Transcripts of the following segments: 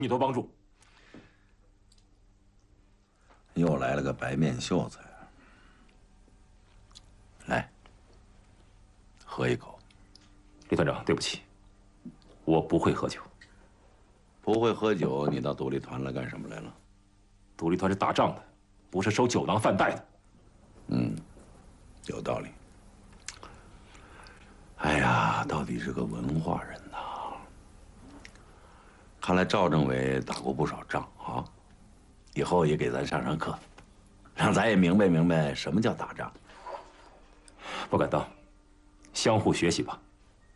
你多帮助。 又来了个白面秀才，来，喝一口。 李团长，对不起，我不会喝酒。 不会喝酒，你到独立团来干什么来了？ 独立团是打仗的，不是收酒囊饭袋的。 嗯，有道理。哎呀，到底是个文化人呐！看来赵政委打过不少仗啊，以后也给咱上上课，让咱也明白明白什么叫打仗。 不敢当，相互学习吧。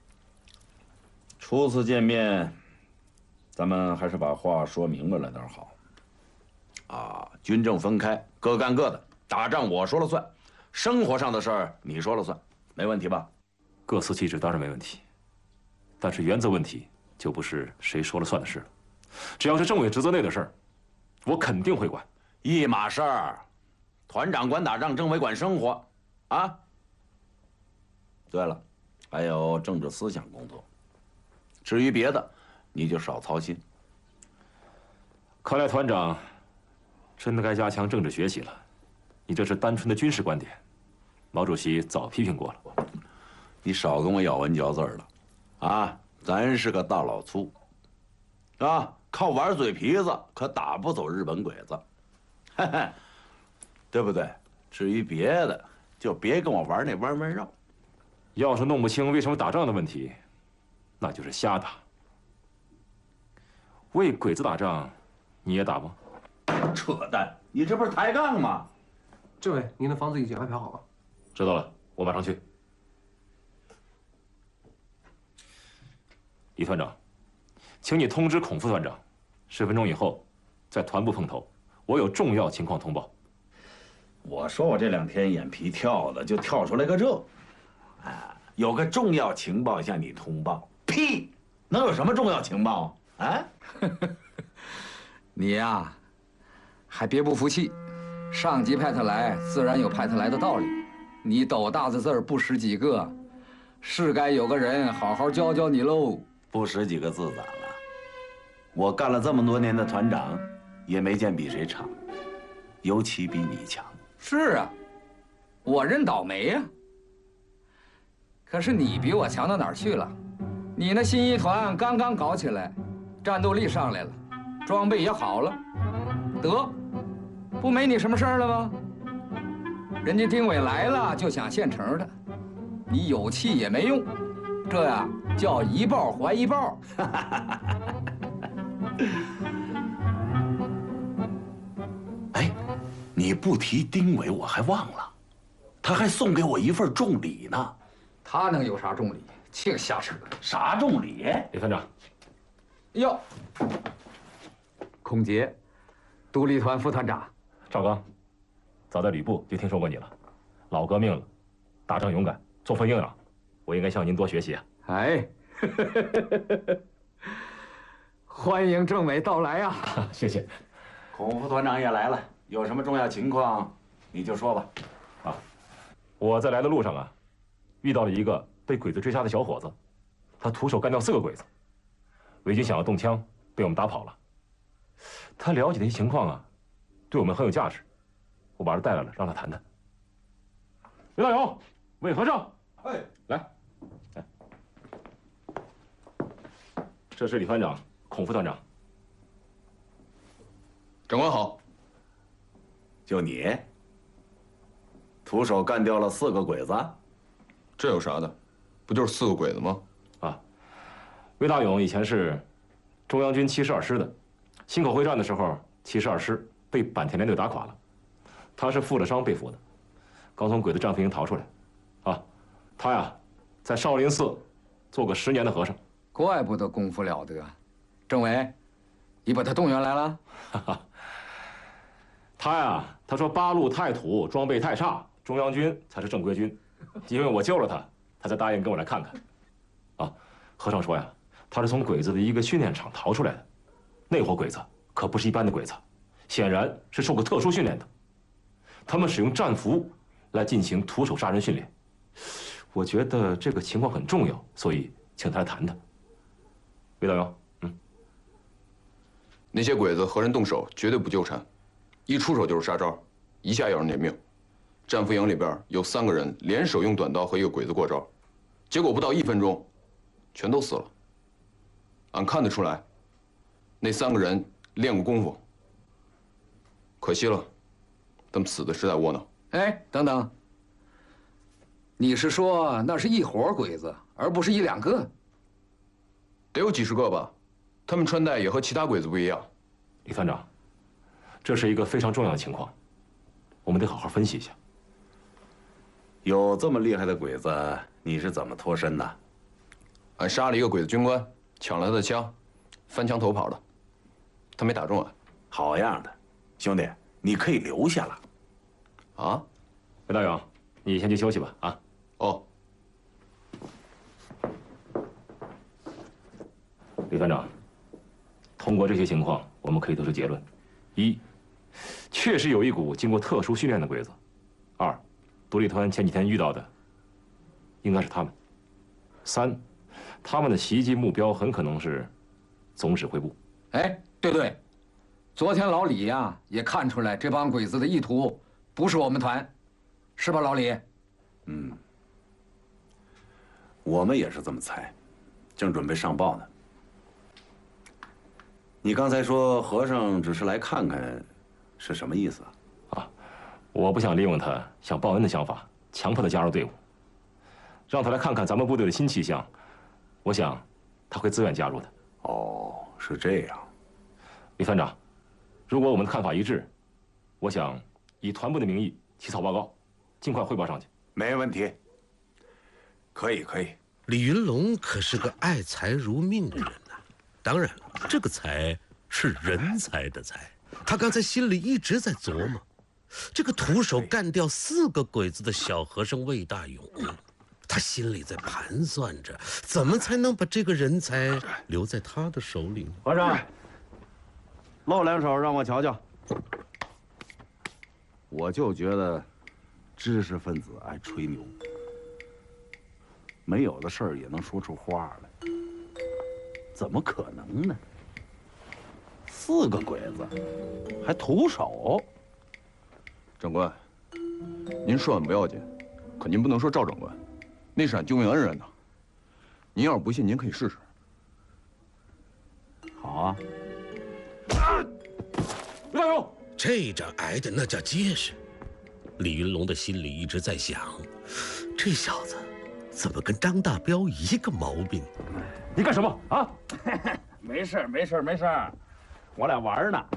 初次见面，咱们还是把话说明白了点好。啊，军政分开，各干各的，打仗我说了算，生活上的事儿你说了算，没问题吧？ 各司其职当然没问题，但是原则问题就不是谁说了算的事了。只要是政委职责内的事儿，我肯定会管。 一码事儿，团长管打仗，政委管生活，啊。对了，还有政治思想工作。至于别的，你就少操心。 看来团长真的该加强政治学习了。你这是单纯的军事观点，毛主席早批评过了。 你少跟我咬文嚼字了，啊，咱是个大老粗，啊，靠玩嘴皮子可打不走日本鬼子，嘿嘿，对不对？至于别的，就别跟我玩那弯弯绕。 要是弄不清为什么打仗的问题，那就是瞎打。为鬼子打仗，你也打吗？ 扯淡！你这不是抬杠吗？ 政委，您的房子已经安排好了。 知道了，我马上去。李团长，请你通知孔副团长，10分钟以后在团部碰头，我有重要情况通报。 我说我这2天眼皮跳的，就跳出来个这，啊，有个重要情报向你通报。屁，能有什么重要情报啊？ 你呀，还别不服气，上级派他来，自然有派他来的道理。你斗大的字儿不识几个，是该有个人好好教教你喽。 不识几个字咋了？我干了这么多年的团长，也没见比谁差，尤其比你强。 是啊，我认倒霉呀。可是你比我强到哪儿去了？你那新一团刚刚搞起来，战斗力上来了，装备也好了，得，不没你什么事儿了吗？人家丁伟来了就想现成的，你有气也没用，这呀叫一报还一报。 哎，你不提丁伟我还忘了，他还送给我一份重礼呢。 他能有啥重礼？净瞎扯！ 啥重礼？ 李团长， 哟，孔杰，独立团副团长赵刚，早在旅部就听说过你了，老革命了，打仗勇敢，作风硬朗，我应该向您多学习啊。 哎，欢迎政委到来啊！ 谢谢。 孔副团长也来了，有什么重要情况你就说吧。 啊，我在来的路上啊，遇到了一个被鬼子追杀的小伙子，他徒手干掉4个鬼子，伪军想要动枪，被我们打跑了。他了解的一些情况啊，对我们很有价值，我把他带来了，让他谈谈。刘大勇，韦和尚， 哎， 来，来，这是李团长，孔副团长。 长官好。 就你，徒手干掉了4个鬼子， 这有啥的？不就是4个鬼子吗？ 啊，魏大勇以前是中央军72师的，忻口会战的时候，72师被坂田联队打垮了，他是负了伤被俘的，刚从鬼子战俘营逃出来。啊，他呀，在少林寺做过10年的和尚。 怪不得功夫了得。政委，你把他动员来了？ 哈哈。他呀，他说八路太土，装备太差，中央军才是正规军。因为我救了他，他才答应跟我来看看。啊，和尚说呀，他是从鬼子的一个训练场逃出来的，那伙鬼子可不是一般的鬼子，显然是受过特殊训练的。他们使用战俘来进行徒手杀人训练。我觉得这个情况很重要，所以请他来谈谈。魏大勇， 那些鬼子和人动手绝对不纠缠，一出手就是杀招，一下要人撵命。战俘营里边有3个人联手用短刀和一个鬼子过招，结果不到1分钟，全都死了。俺看得出来，那3个人练过功夫。可惜了，他们死的实在窝囊。 哎，等等，你是说那是一伙鬼子，而不是1、2个？ 得有几10个吧，他们穿戴也和其他鬼子不一样。 李团长，这是一个非常重要的情况，我们得好好分析一下。 有这么厉害的鬼子，你是怎么脱身的？ 俺杀了一个鬼子军官，抢了他的枪，翻墙头跑的，他没打中俺。 好样的，兄弟，你可以留下了。 啊？ 韦大勇，你先去休息吧。啊。 哦。 李团长，通过这些情况，我们可以得出结论：一，确实有一股经过特殊训练的鬼子；二，独立团前几天遇到的应该是他们；三，他们的袭击目标很可能是总指挥部。 哎，对，昨天老李呀也看出来这帮鬼子的意图不是我们团，是吧，老李？ 嗯，我们也是这么猜，正准备上报呢。你刚才说和尚只是来看看，是什么意思啊？ 啊，我不想利用他想报恩的想法，强迫他加入队伍，让他来看看咱们部队的新气象。我想，他会自愿加入的。 哦，是这样。 李团长，如果我们的看法一致，我想以团部的名义起草报告，尽快汇报上去。 没问题。可以。 李云龙可是个爱财如命的人呐。当然了，这个财是人才的财。他刚才心里一直在琢磨，这个徒手干掉4个鬼子的小和尚魏大勇，他心里在盘算着，怎么才能把这个人才留在他的手里呢？ 和尚，露2手让我瞧瞧。我就觉得，知识分子爱吹牛，没有的事儿也能说出花来。怎么可能呢？4个鬼子，还徒手。 长官，您说俺不要紧，可您不能说赵长官，那是俺救命恩人呐。您要是不信，您可以试试。 好啊。 李大勇， 这一掌挨得那叫结实。李云龙的心里一直在想，这小子怎么跟张大彪一个毛病？ 你干什么啊？ 没事，我俩玩呢。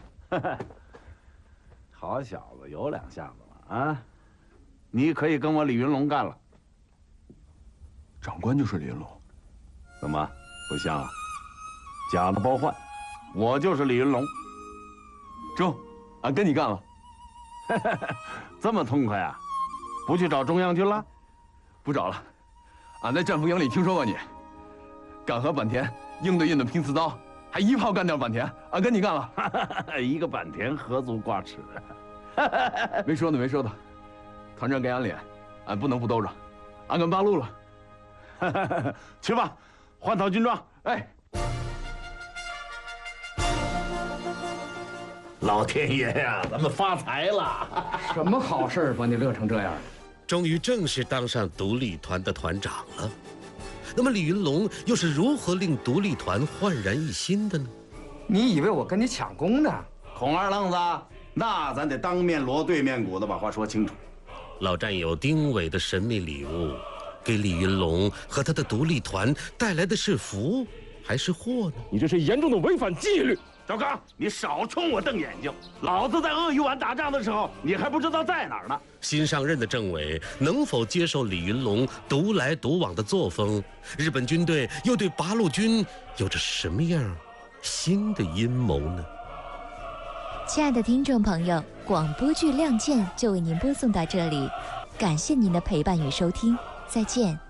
好小子，有2下子了啊！你可以跟我李云龙干了。 长官就是李云龙， 怎么不像啊？假的包换，我就是李云龙。 中，俺跟你干了。 这么痛快啊？不去找中央军了？ 不找了，俺在战俘营里听说过你，敢和坂田应对拼刺刀，还一炮干掉坂田，俺跟你干了。 一个坂田何足挂齿？ 没说的，团长给俺脸，俺不能不兜着，俺跟八路了。 去吧，换套军装。 哎， 老天爷呀，咱们发财了！ 什么好事把你乐成这样？ 终于正式当上独立团的团长了。那么李云龙又是如何令独立团焕然一新的呢？ 你以为我跟你抢功呢？ 孔二愣子，那咱得当面锣对面鼓的把话说清楚。 老战友丁伟的神秘礼物，给李云龙和他的独立团带来的是福还是祸呢？ 你这是严重的违反纪律。 赵刚，你少冲我瞪眼睛！老子在鳄鱼湾打仗的时候，你还不知道在哪儿呢。 新上任的政委能否接受李云龙独来独往的作风？日本军队又对八路军有着什么样新的阴谋呢？ 亲爱的听众朋友，广播剧《亮剑》就为您播送到这里，感谢您的陪伴与收听，再见。